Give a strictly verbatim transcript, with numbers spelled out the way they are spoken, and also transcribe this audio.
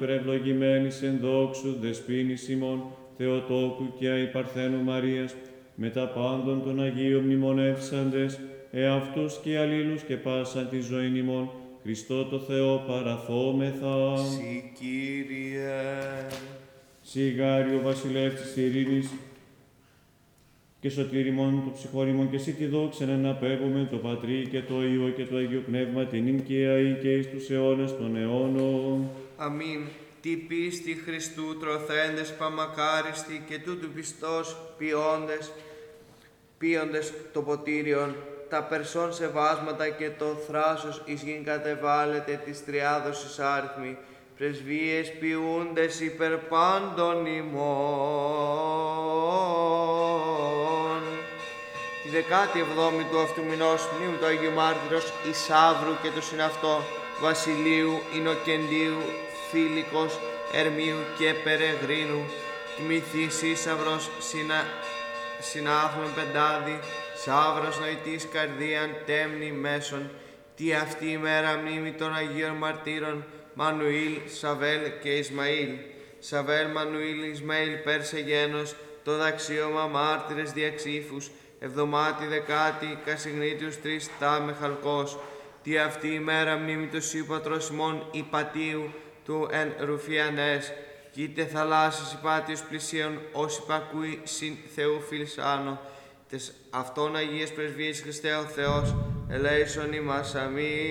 υπερευλογημένης εν δόξου δεσποίνης ημών, Θεοτόκου και αϊπαρθένου Μαρίας, με τα πάντων των Αγίων μνημονεύσαντες, εαυτούς και αλλήλους και πάσαν τη ζωήν ημών, Χριστό το Θεό παραθόμεθα. Συ Κύριε. Σιγάριο βασιλεύς της ειρήνης, και σωτήριμον το ψυχώριμον και εσύ τη δόξα να αναπέμπουμε το Πατρί και το Υιό και το Αγίο Πνεύμα την ίν και αεί και εις τους αιώνας των αιώνων. Αμήν. Τι πίστη Χριστού τροθέντες παμακάριστοι και τούτου πιστός ποιόντες, πίοντες το ποτήριον, τα περσών σεβάσματα και το θράσος εις γην κατεβάλλεται της τριάδος εις άριθμη, πρεσβείες ποιούντες υπερ πάντων ημών. Τη δεκάτη εβδόμη του αυτού μηνός μνήμη του Αγίου Μάρτυρος Ισαύρου και του συναυτό Βασιλείου Ινοκεντίου Φίλικος Ερμίου και Περεγρίνου, τιμηθείς Ίσαυρος συνα... συνάθμεν πεντάδι, Σαύρος νοητής καρδίαν τέμνη μέσον, τι αυτή η μέρα μνήμη των Αγίων Μαρτύρων Μανουήλ, Σαβέλ και Ισμαήλ. Σαβέλ, Μανουήλ, Ισμαήλ, πέρσε γένος, το δαξίωμα μάρτυρες διαξήφους, εβδομάτη δεκάτη, κασιγνήτιους τρεις τάμε χαλκός. Τι αυτή η μέρα μνήμη του σύμπατρος ημών Ιπατίου του εν Ρουφιανές, κοίτε θαλάσσης υπάτιος πλησίων, ως υπακούει συν Θεού φιλσάνο. Τες αυτόν Αγίες Πρεσβείες Χριστέ ο Θεός, ελέησον ημάς. Αμήν.